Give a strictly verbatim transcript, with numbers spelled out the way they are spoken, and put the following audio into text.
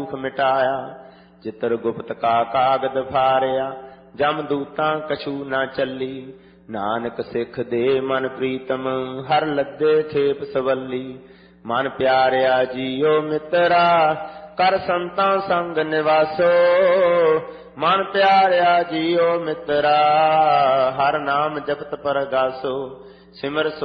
ਦੁਖ ਮਿਟਾਇਆ। ਚਿੱਤਰ ਗੁਪਤ ਕਾ ਕਾਗਦ ਫਾਰਿਆ, ਜਮ ਦੂਤਾਂ ਕਛੂ ਨਾ ਚੱਲੀ। ਨਾਨਕ ਸਿੱਖ ਦੇ ਮਨ ਪ੍ਰੀਤਮ, ਹਰ ਲੱਦੇ ਖੇਪ ਸਵੱਲੀ। ਮਨ ਪਿਆਰਿਆ ਜੀਓ ਮਿੱਤਰਾ, ਕਰ ਸੰਤਾਂ ਸੰਗ ਨਿਵਾਸੋ। ਮਨ ਪਿਆਰਿਆ ਜੀਓ ਮਿੱਤਰਾ, ਹਰ ਨਾਮ ਜਪਤ ਪਰਗਾਸੋ। ਸਿਮਰ